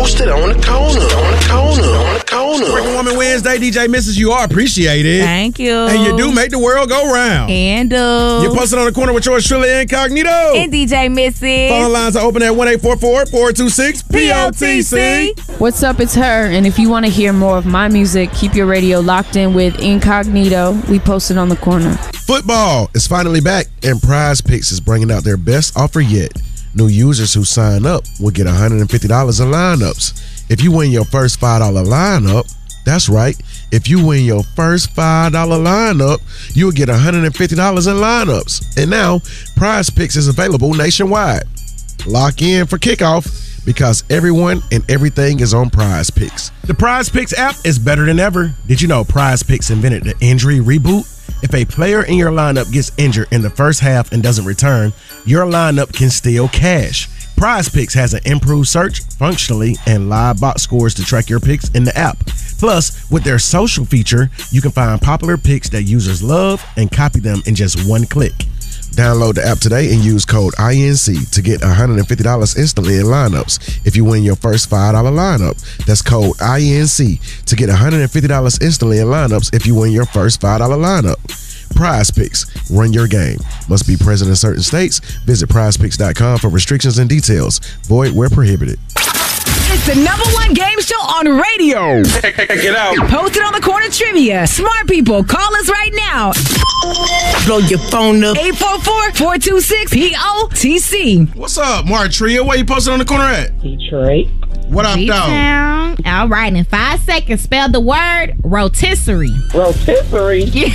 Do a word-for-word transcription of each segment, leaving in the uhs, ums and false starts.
posted on the corner, on the corner, on the corner. Working Woman Wednesday, D J Missus, you are appreciated. Thank you. And you do make the world go round. And do. You're posted on the corner with yours truly, Incognito. And D J Missus. Phone lines are open at one eight four four, four two six, P O T C. What's up? It's her. And if you want to hear more of my music, keep your radio locked in with Incognito. We posted on the corner. Football is finally back, and Prize Picks is bringing out their best offer yet. New users who sign up will get one hundred fifty dollars in lineups. If you win your first five dollars lineup, that's right, if you win your first five dollars lineup, you'll get one hundred fifty dollars in lineups. And now, Prize Picks is available nationwide. Lock in for kickoff because everyone and everything is on Prize Picks. The Prize Picks app is better than ever. Did you know Prize Picks invented the injury reboot? If a player in your lineup gets injured in the first half and doesn't return, your lineup can still cash. Prize Picks has an improved search functionally and live box scores to track your picks in the app. Plus, with their social feature, you can find popular picks that users love and copy them in just one click. Download the app today and use code I N C to get one hundred fifty dollars instantly in lineups if you win your first five dollars lineup. That's code I N C to get one hundred fifty dollars instantly in lineups if you win your first five dollars lineup. Prize Picks. Run your game. Must be present in certain states. Visit prize picks dot com for restrictions and details. Void where prohibited. It's the number one game show on radio. Check it out. Posted on the corner trivia. Smart people, call us right now. Blow your phone up. eight four four, four two six, P O T C. What's up, Martria? Where you posted on the corner at? Detroit. What up, dog? Town. All right, in five seconds, spell the word rotisserie. Rotisserie. Yeah.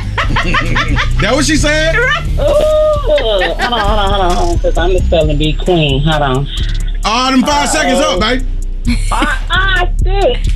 That what she said? Ooh, hold on, hold on, hold on, hold on, because I'm the spelling bee queen. Hold on. All them five Uh-oh. seconds up, babe. Ah, ah, shit.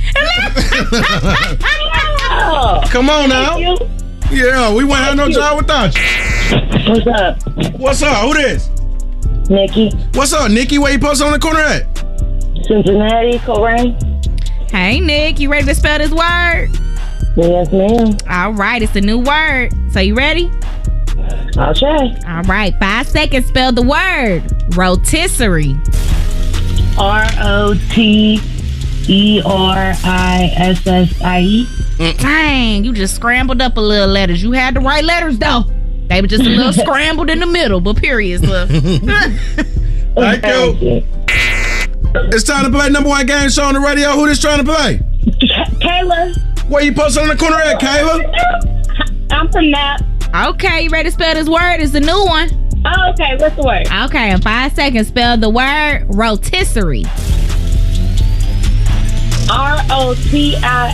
Yeah. Come on now. Thank you. Yeah, we wouldn't have no job without you. What's up? What's up? Who this? Nikki. What's up, Nikki? Where you posted on the corner at? Cincinnati, Corain. Hey, Nick, you ready to spell this word? Yes, ma'am. All right, it's a new word. So you ready? I'll try. All right, five seconds, spell the word rotisserie. R O T E R I S S I E. Dang, you just scrambled up a little letters. You had the right letters, though. They were just a little scrambled in the middle, but periods, look. Thank you. It's time to play number one game show on the radio. Who this trying to play? Kayla. Where you posted on the corner at, Kayla? I'm from Nap. Okay, you ready to spell this word? It's a new one. Oh, okay. What's the word? Okay, in five seconds, spell the word rotisserie. R O T I